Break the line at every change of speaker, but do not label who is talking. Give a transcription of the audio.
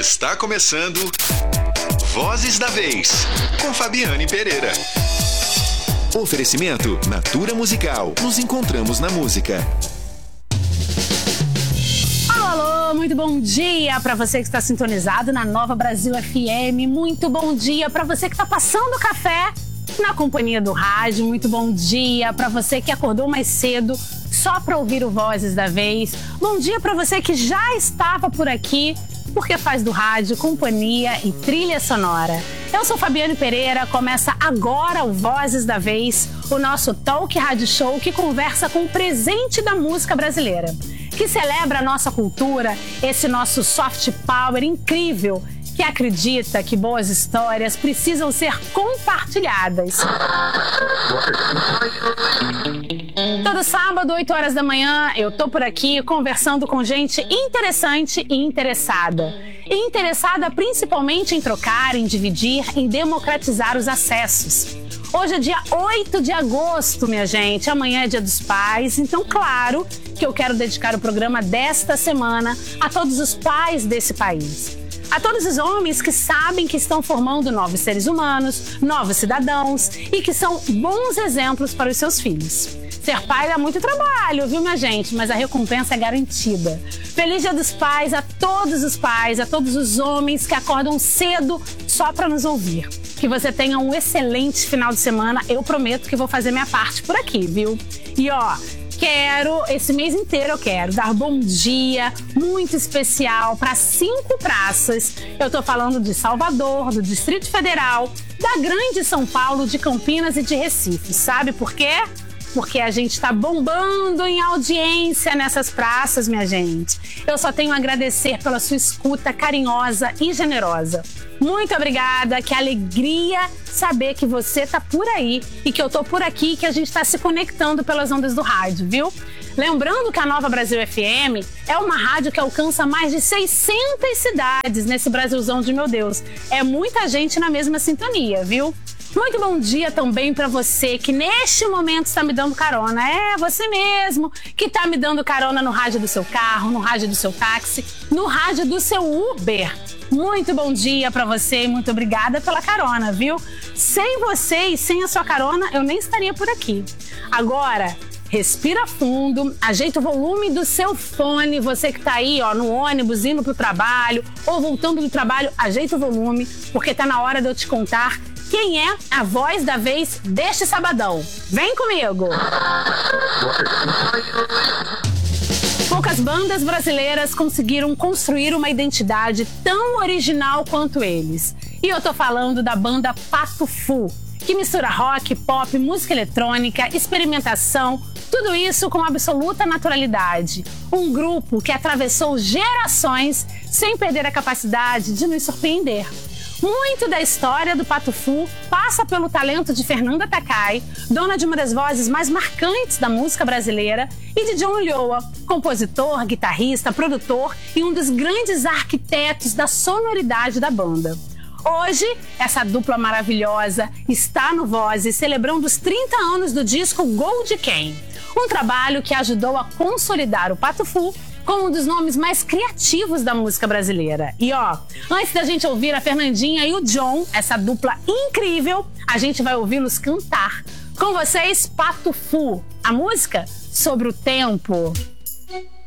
Está começando Vozes da Vez, com Fabiane Pereira. Oferecimento Natura Musical. Nos encontramos na música.
Alô, muito bom dia para você que está sintonizado na Nova Brasil FM. Muito bom dia para você que está passando café na companhia do rádio. Muito bom dia para você que acordou mais cedo só para ouvir o Vozes da Vez. Bom dia para você que já estava por aqui porque faz do rádio companhia e trilha sonora. Eu sou Fabiane Pereira, começa agora o Vozes da Vez, o nosso talk rádio show que conversa com o presente da música brasileira, que celebra a nossa cultura, esse nosso soft power incrível, que acredita que boas histórias precisam ser compartilhadas. Todo sábado, 8 horas da manhã, eu tô por aqui conversando com gente interessante e interessada. E interessada principalmente em trocar, em dividir, em democratizar os acessos. Hoje é dia 8 de agosto, minha gente. Amanhã é dia dos pais, então claro que eu quero dedicar o programa desta semana a todos os pais desse país. A todos os homens que sabem que estão formando novos seres humanos, novos cidadãos e que são bons exemplos para os seus filhos. Ser pai dá muito trabalho, viu, minha gente? Mas a recompensa é garantida. Feliz Dia dos Pais a todos os pais, a todos os homens que acordam cedo só para nos ouvir. Que você tenha um excelente final de semana. Eu prometo que vou fazer minha parte por aqui, viu? E ó, esse mês inteiro eu quero dar bom dia muito especial para 5 praças. Eu tô falando de Salvador, do Distrito Federal, da Grande São Paulo, de Campinas e de Recife. Sabe por quê? Porque a gente tá bombando em audiência nessas praças, minha gente. Eu só tenho a agradecer pela sua escuta carinhosa e generosa. Muito obrigada, que alegria saber que você tá por aí e que eu tô por aqui, que a gente tá se conectando pelas ondas do rádio, viu? Lembrando que a Nova Brasil FM é uma rádio que alcança mais de 600 cidades nesse Brasilzão de meu Deus. É muita gente na mesma sintonia, viu? Muito bom dia também para você que neste momento está me dando carona. É você mesmo que está me dando carona no rádio do seu carro, no rádio do seu táxi, no rádio do seu Uber. Muito bom dia para você e muito obrigada pela carona, viu? Sem você e sem a sua carona, eu nem estaria por aqui. Agora, respira fundo, ajeita o volume do seu fone, você que tá aí, ó, no ônibus, indo pro trabalho ou voltando do trabalho, ajeita o volume, porque tá na hora de eu te contar quem é a voz da vez deste sabadão. Vem comigo! Poucas bandas brasileiras conseguiram construir uma identidade tão original quanto eles. E eu tô falando da banda Pato Fu, que mistura rock, pop, música eletrônica, experimentação, tudo isso com absoluta naturalidade. Um grupo que atravessou gerações sem perder a capacidade de nos surpreender. Muito da história do Pato Fu passa pelo talento de Fernanda Takai, dona de uma das vozes mais marcantes da música brasileira, e de John Ulloa, compositor, guitarrista, produtor e um dos grandes arquitetos da sonoridade da banda. Hoje, essa dupla maravilhosa está no Vozes, celebrando os 30 anos do disco Gold Can, um trabalho que ajudou a consolidar o Pato Fu como um dos nomes mais criativos da música brasileira. E ó, antes da gente ouvir a Fernandinha e o John, essa dupla incrível, a gente vai ouvi-los cantar. Com vocês, Pato Fu, a música sobre o tempo.